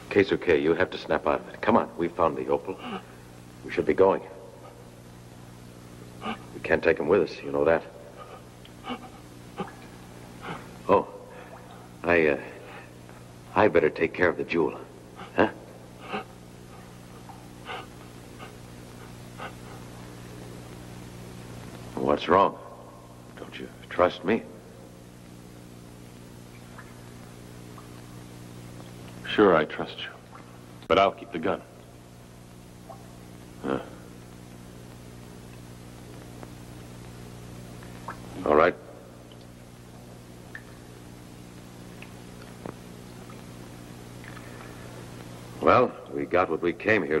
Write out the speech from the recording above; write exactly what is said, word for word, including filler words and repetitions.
Keisuke, you have to snap out of it. Come on, we found the opal. We should be going. We can't take him with us, you know that. Oh, I, uh, I better take care of the jewel, huh? What's wrong? Don't you trust me? Sure, I trust you. But I'll keep the gun. Huh. All right. Well, we got what we came here